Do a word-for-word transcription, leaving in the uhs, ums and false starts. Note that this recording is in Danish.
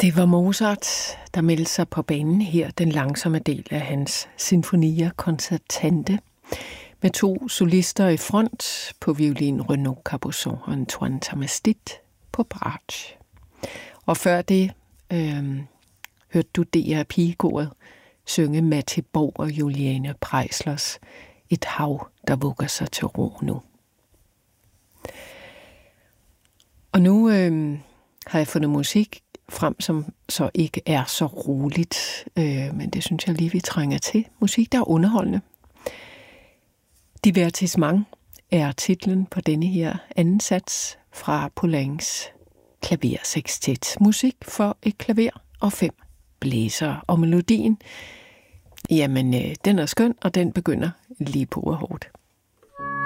Det var Mozart, der meldte sig på banen her, den langsomme del af hans Sinfonia Concertante, med to solister i front, på violin Renaud Capuçon og Antoine Tamastit på bratsch. Og før det øh, hørte du D R Pigekoret synge Matti Borg og Juliane Preislers Et hav, der vugger sig til ro nu. Og nu øh, har jeg fundet musik frem, som så ikke er så roligt, øh, men det synes jeg lige, vi trænger til. Musik, der er underholdende. Divertissement er titlen på denne her anden sats fra Poulenc's klaversekstet. Musik for et klaver og fem blæsere. Og melodien, jamen, øh, den er skøn, og den begynder lige på hårdt.